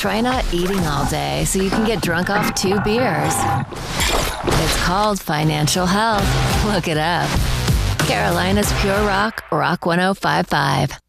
try not eating all day so you can get drunk off 2 beers. It's called financial health. Look it up. Carolina's Pure Rock, Rock 1055.